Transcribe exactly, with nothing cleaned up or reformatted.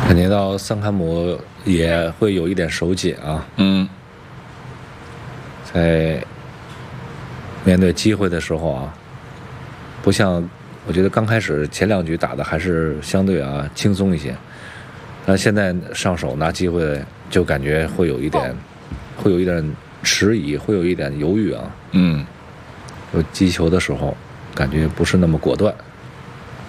感觉到桑坎姆也会有一点手紧啊。 嗯， 在面对机会的时候啊，不像我觉得刚开始前两局打的还是相对啊轻松一些，但现在上手拿机会就感觉会有一点，会有一点迟疑，会有一点犹豫啊。 嗯， 有击球的时候，感觉不是那么果断。